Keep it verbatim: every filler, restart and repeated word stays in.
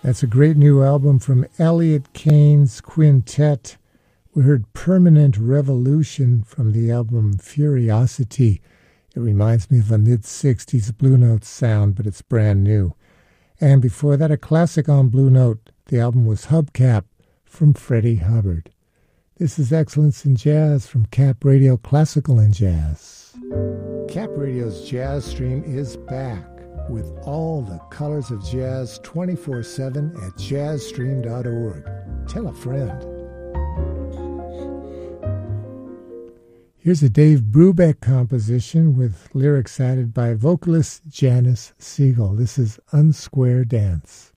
That's a great new album from Elliot Kane's Quintet. We heard Permanent Revolution from the album Furiosity. It reminds me of a mid-sixties Blue Note sound, but it's brand new. And before that, a classic on Blue Note. The album was Hubcap from Freddie Hubbard. This is Excellence in Jazz from Cap Radio Classical and Jazz. Cap Radio's Jazz Stream is back with all the colors of jazz twenty-four seven at jazz stream dot org. Tell a friend. Here's a Dave Brubeck composition with lyrics added by vocalist Janice Siegel. This is Unsquare Dance.